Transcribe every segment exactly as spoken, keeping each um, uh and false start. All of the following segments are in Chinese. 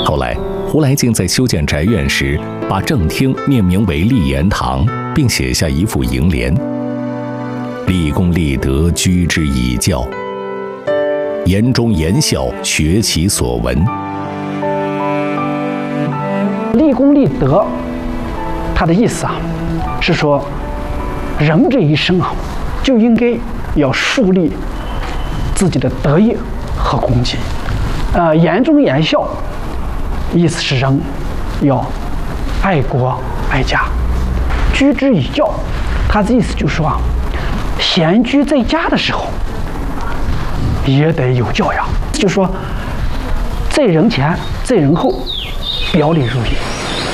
后来，胡来敬在修建宅院时，把正厅命名为立言堂，并写下一副楹联：“立功立德，居之以教；言忠言孝，学其所闻。” 立功立德，它的意思啊，是说人这一生啊，就应该要树立自己的德业和功绩。呃，言忠言孝，意思是人要爱国爱家，居之以教。他的意思就是说啊，闲居在家的时候也得有教养，就是说在人前在人后表里如一。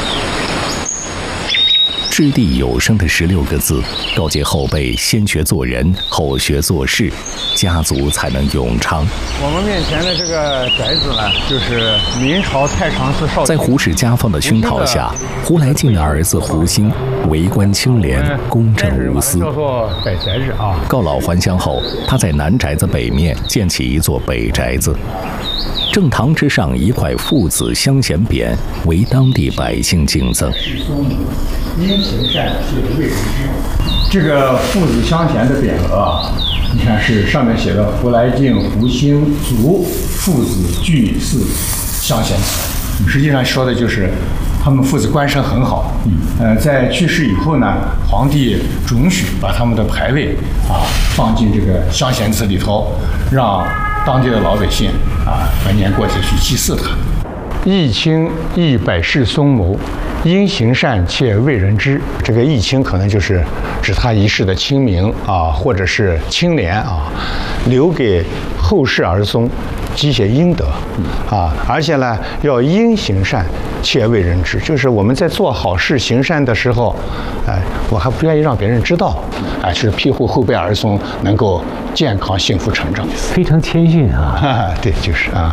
掷地有声的十六个字，告诫后辈先学做人，后学做事，家族才能永昌。 我们面前的这个宅子呢，就是明朝太常寺少。 在胡氏家风的熏陶下，胡来敬的儿子胡兴为官清廉、公正无私。 叫做北宅日啊。 告老还乡后，他在南宅子北面建起一座北宅子。正堂之上一块父子相衔匾，为当地百姓敬赠。 因行善，且为人知。这个父子相衔的匾额啊，你看是上面写的胡来敬、胡兴族父子俱祀相衔祠，实际上说的就是他们父子官声很好。嗯，呃，在去世以后呢，皇帝准许把他们的牌位啊放进这个相衔祠里头，让当地的老百姓啊逢年过节去祭祀他。义清亦百世松谋，因行善且为人知。这个义清可能就是指他一世的清明啊，或者是清廉啊，留给后世儿孙积些阴德啊。而且呢，要因行善且为人知，就是我们在做好事行善的时候，哎，我还不愿意让别人知道，哎，就是庇护后辈儿孙能够健康幸福成长， 非常谦逊啊。 对，就是啊。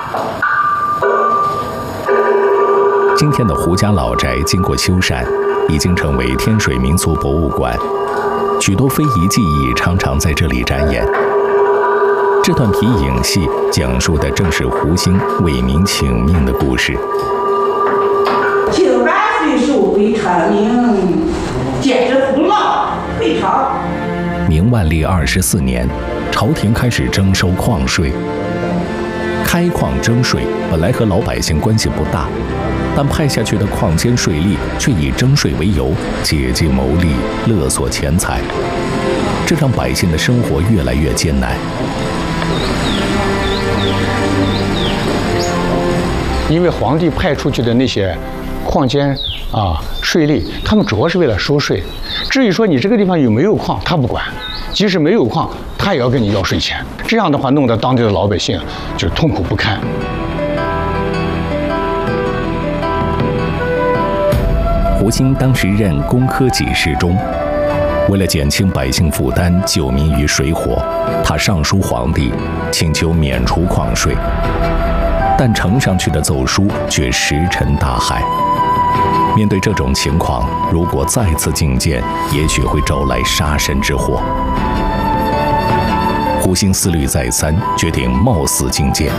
今天的胡家老宅经过修缮，已经成为天水民俗博物馆，许多非遗技艺常常在这里展演。这段皮影戏讲述的正是胡兴为民请命的故事。 清万岁寿归传令，接旨封了退朝。 明万历二十四年，朝廷开始征收矿税。开矿征税本来和老百姓关系不大，但派下去的矿监税吏却以征税为由，借机牟利，勒索钱财，这让百姓的生活越来越艰难。 因为皇帝派出去的那些矿监啊、税吏，他们主要是为了收税。至于说你这个地方有没有矿，他不管。即使没有矿，他也要跟你要税钱。这样的话，弄得当地的老百姓就痛苦不堪。 胡兴当时任工科给事中，为了减轻百姓负担，救民于水火，他上书皇帝，请求免除矿税。但呈上去的奏书却石沉大海。面对这种情况，如果再次进谏，也许会招来杀身之祸。胡兴思虑再三，决定冒死进谏。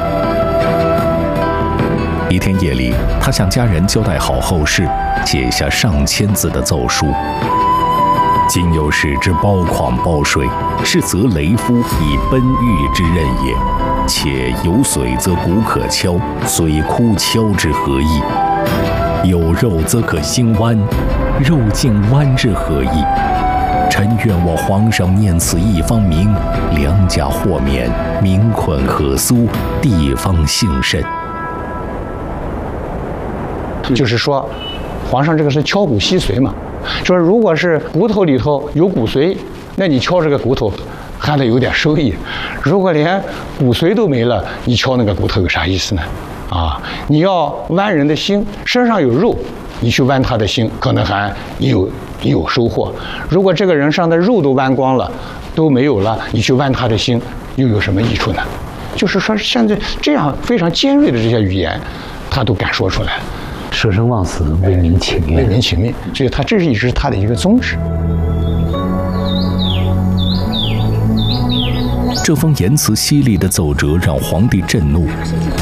一天夜里，他向家人交代好后事，写下上千字的奏书。今有使之包矿包税，是则雷夫以奔御之任也。且有髓则骨可敲，髓枯敲之何益？有肉则可兴剜，肉尽剜之何益？臣愿我皇上念此一方明，良甲豁免，民困可苏，地方幸甚。 就是说，皇上这个是敲骨吸髓嘛，说如果是骨头里头有骨髓，那你敲这个骨头还得有点收益。如果连骨髓都没了，你敲那个骨头有啥意思呢？啊，你要剜人的心，身上有肉，你去剜他的心，可能还有有收获。如果这个人上的肉都剜光了，都没有了，你去剜他的心，又有什么益处呢？就是说，现在这样非常尖锐的这些语言，他都敢说出来。 舍生忘死，为民请命， 为民请命，所以他这是一直他的一个宗旨。 这封言辞犀利的奏折让皇帝震怒，